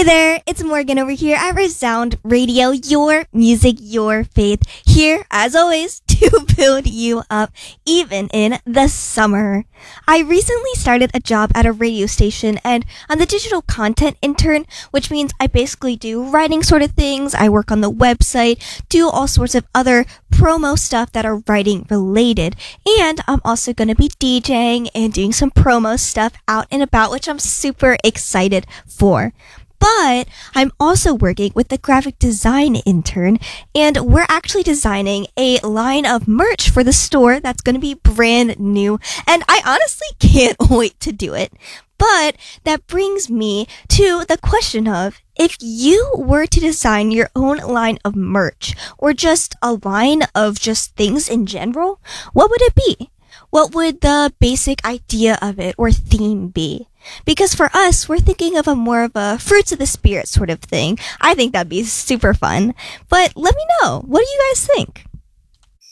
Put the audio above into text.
Hey there, it's Morgan over here at Resound Radio, your music, your faith, here as always to build you up even in the summer. I recently started a job at a radio station and I'm the digital content intern, which means I basically do writing sort of things. I work on the website, do all sorts of other promo stuff that are writing related. And I'm also going to be DJing and doing some promo stuff out and about, which I'm super excited for. But I'm also working with the graphic design intern, and we're actually designing a line of merch for the store that's going to be brand new, and I honestly can't wait to do it. But that brings me to the question of, if you were to design your own line of merch, or just a line of just things in general, what would it be? What would the basic idea of it or theme be? Because for us, we're thinking of more of a fruits of the spirit sort of thing. I think that'd be super fun. But let me know. What do you guys think?